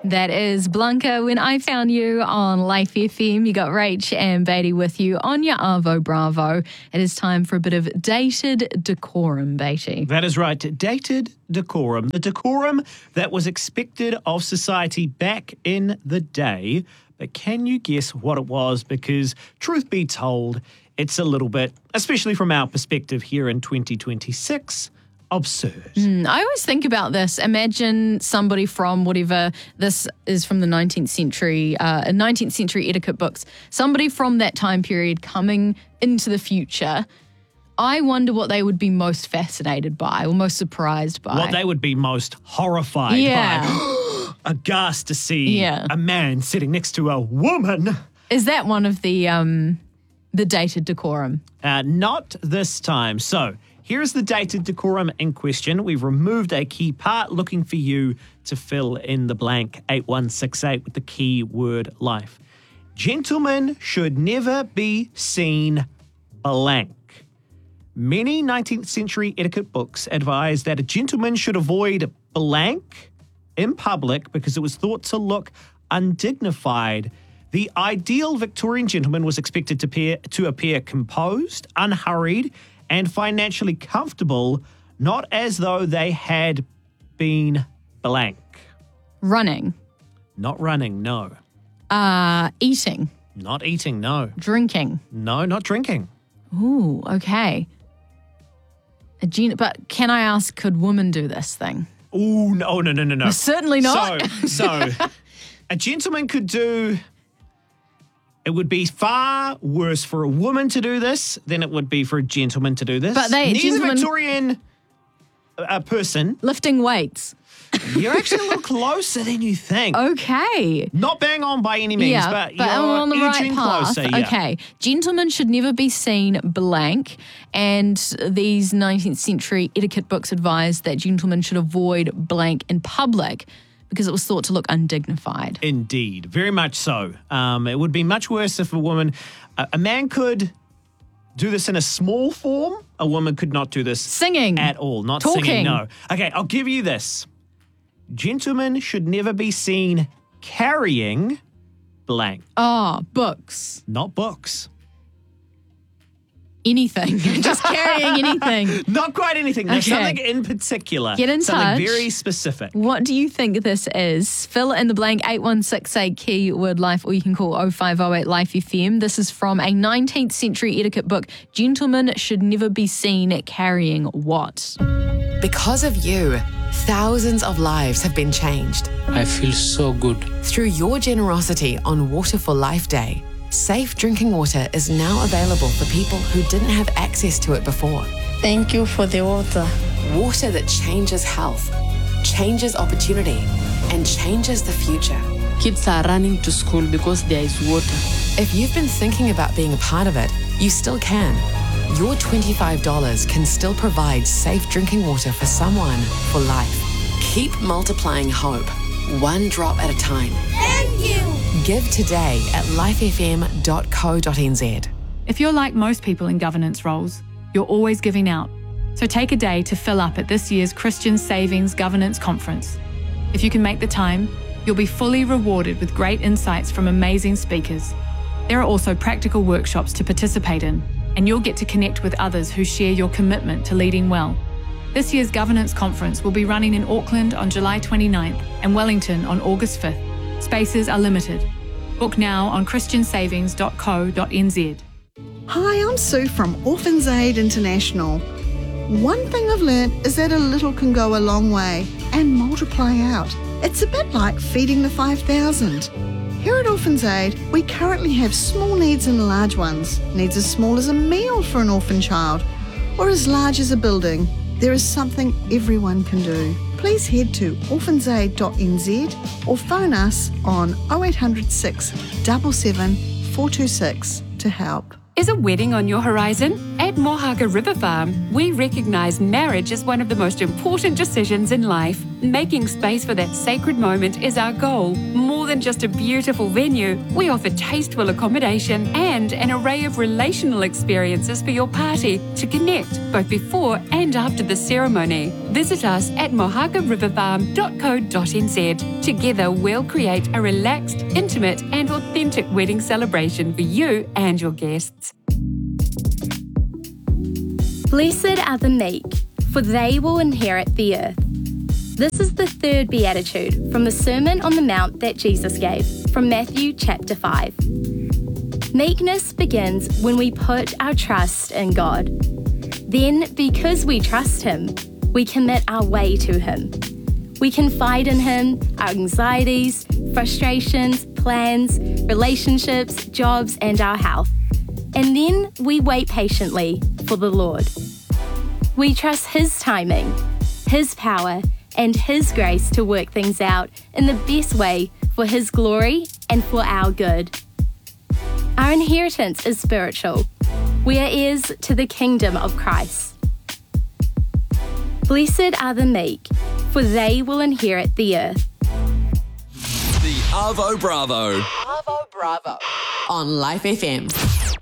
That is Blanca, When I Found You on Life FM. You got Rach and Beatty with you on your Arvo Bravo. It is time for a bit of dated decorum, Beatty. That is right. Dated decorum. The decorum that was expected of society back in the day. But can you guess what it was? Because truth be told, it's a little bit, especially from our perspective here in 2026, absurd. I always think about this. Imagine somebody from whatever, this is from the 19th century, 19th century etiquette books, somebody from that time period coming into the future. I wonder what they would be most fascinated by or most surprised by. What they would be most horrified by. Aghast to see a man sitting next to a woman. Is that one of the dated decorum? Not this time. So here's the dated decorum in question. We've removed a key part, looking for you to fill in the blank 8168 with the key word life. Gentlemen should never be seen blank. Many 19th century etiquette books advise that a gentleman should avoid blank in public because it was thought to look undignified. The ideal Victorian gentleman was expected to appear composed, unhurried, and financially comfortable, not as though they had been blank. Running. Not running, no. Eating. Not eating, no. Drinking. No, not drinking. Ooh, okay. But can I ask, could women do this thing? Ooh, no. Certainly not. So a gentleman could do... It would be far worse for a woman to do this than it would be for a gentleman to do this. But neither Victorian person. Lifting weights. You're actually a little closer than you think. Okay. Not bang on by any means, but you're I'm on the right path. Closer, Okay. Gentlemen should never be seen blank, and these 19th century etiquette books advise that gentlemen should avoid blank in public because it was thought to look undignified. Indeed. Very much so. It would be much worse if a man could do this in a small form. A woman could not do this. Singing. At all. Not Talking. Singing, no. Okay, I'll give you this. Gentlemen should never be seen carrying blank. Books. Not books. Anything. Just carrying anything. Not quite anything. There's something in particular. Get in touch. Something very specific. What do you think this is? Fill in the blank 8168 keyword life, or you can call 0508 Life FM. This is from a 19th century etiquette book. Gentlemen should never be seen carrying what? Because of you, thousands of lives have been changed. I feel so good. Through your generosity on Water for Life Day, safe drinking water is now available for people who didn't have access to it before. Thank you for the water. Water that changes health, changes opportunity, and changes the future. Kids are running to school because there is water. If you've been thinking about being a part of it, you still can. Your $25 can still provide safe drinking water for someone for life. Keep multiplying hope, one drop at a time. Thank you! Give today at lifefm.co.nz. If you're like most people in governance roles, you're always giving out. So take a day to fill up at this year's Christian Savings Governance Conference. If you can make the time, you'll be fully rewarded with great insights from amazing speakers. There are also practical workshops to participate in, and you'll get to connect with others who share your commitment to leading well. This year's Governance Conference will be running in Auckland on July 29th and Wellington on August 5th. Spaces are limited. Book now on christiansavings.co.nz. Hi, I'm Sue from Orphans Aid International. One thing I've learned is that a little can go a long way and multiply out. It's a bit like feeding the 5,000. Here at Orphans Aid, we currently have small needs and large ones. Needs as small as a meal for an orphan child, or as large as a building. There is something everyone can do. Please head to orphansaid.nz or phone us on 0800 677 426 to help. Is a wedding on your horizon? At Mohaka River Farm, we recognise marriage as one of the most important decisions in life. Making space for that sacred moment is our goal. More than just a beautiful venue, we offer tasteful accommodation and an array of relational experiences for your party to connect both before and after the ceremony. Visit us at mohakariverfarm.co.nz. Together, we'll create a relaxed, intimate, and authentic wedding celebration for you and your guests. Blessed are the meek, for they will inherit the earth. This is the third beatitude from the Sermon on the Mount that Jesus gave, from Matthew chapter 5. Meekness begins when we put our trust in God. Then, because we trust Him, we commit our way to Him. We confide in Him our anxieties, frustrations, plans, relationships, jobs, and our health. And then we wait patiently for the Lord. We trust His timing, His power, and His grace to work things out in the best way for His glory and for our good. Our inheritance is spiritual. We are heirs to the kingdom of Christ. Blessed are the meek, for they will inherit the earth. The Arvo Bravo. Bravo, bravo. On Life FM.